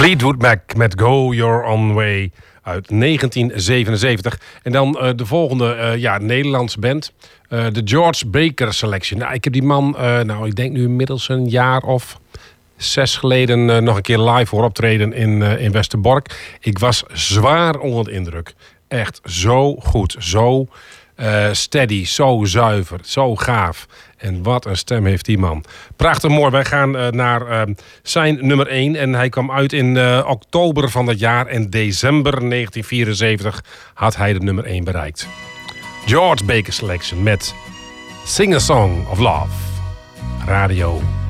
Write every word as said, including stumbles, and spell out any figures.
Fleetwood Mac met Go Your Own Way uit negentien zevenenzeventig. En dan uh, de volgende uh, ja, Nederlandse band. Uh, de George Baker Selection. Nou, ik heb die man, uh, nou, ik denk nu inmiddels een jaar of zes geleden uh, nog een keer live hoor optreden in, uh, in Westerbork. Ik was zwaar onder de indruk. Echt zo goed, zo uh, steady, zo zuiver, zo gaaf. En wat een stem heeft die man. Prachtig mooi. Wij gaan uh, naar uh, zijn nummer één. En hij kwam uit in uh, oktober van dat jaar. En december negentien vierenzeventig had hij de nummer één bereikt. George Baker Selection met Sing a Song of Love. Radio